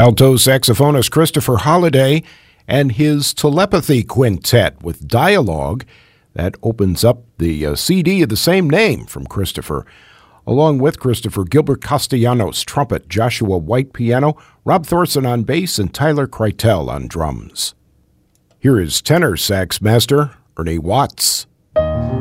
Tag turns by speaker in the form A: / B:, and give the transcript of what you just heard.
A: Alto saxophonist Christopher Holliday and his Telepathy Quintet with Dialogue. That opens up the CD of the same name from Christopher. Along with Christopher, Gilbert Castellanos, trumpet, Joshua White, piano, Rob Thorson on bass, and Tyler Kreitel on drums. Here is tenor sax master Ernie Watts.